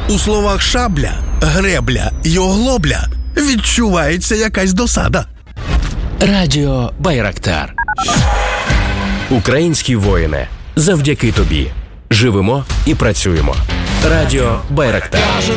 У словах шабля, гребля й оглобля відчувається якась досада. Радіо Байрактар. Українські воїни, завдяки тобі живемо і працюємо. Радіо Байрактар.